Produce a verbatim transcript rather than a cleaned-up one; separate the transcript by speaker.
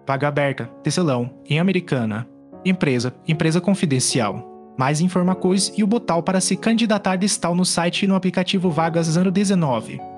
Speaker 1: Vaga aberta, tecelão, em Americana. Empresa, empresa confidencial. Mais informações e o botão para se candidatar está no site e no aplicativo Vagas zero dezenove.